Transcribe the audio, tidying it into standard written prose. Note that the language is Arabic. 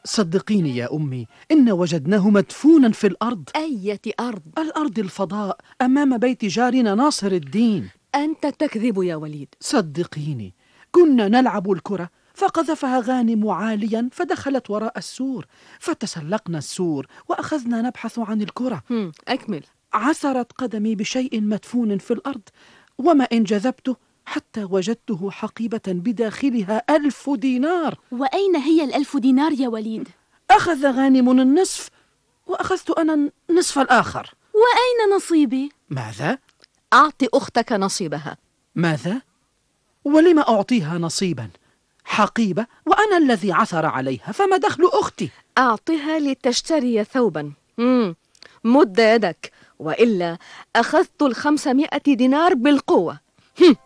صدقيني يا أمي، إن وجدناه مدفونا في الأرض. أية أرض؟ الأرض الفضاء أمام بيت جارنا ناصر الدين. أنت تكذب يا وليد. صدقيني، كنا نلعب الكرة فقذفها غانم عاليا فدخلت وراء السور، فتسلقنا السور وأخذنا نبحث عن الكرة. أكمل. عثرت قدمي بشيء مدفون في الأرض، وما إن جذبته حتى وجدته حقيبة بداخلها 1000 دينار. وأين هي 1000 دينار يا وليد؟ أخذ غانم النصف وأخذت أنا النصف الآخر. وأين نصيبي؟ ماذا؟ أعطي أختك نصيبها. ماذا؟ ولم أعطيها نصيبا؟ حقيبة وأنا الذي عثر عليها، فما دخل أختي؟ أعطها لتشتري ثوبا. مد يدك، وإلا أخذت 500 دينار بالقوة.